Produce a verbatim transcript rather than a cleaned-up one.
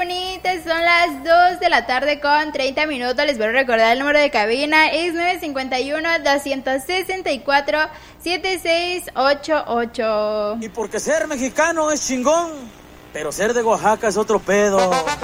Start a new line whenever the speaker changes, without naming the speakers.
bonitas, son las dos de la tarde con treinta minutos. Les voy a recordar el número de cabina, es nueve cinco uno, dos seis cuatro, siete seis ocho ocho.
Y porque ser mexicano es chingón, pero ser de Oaxaca es otro pedo.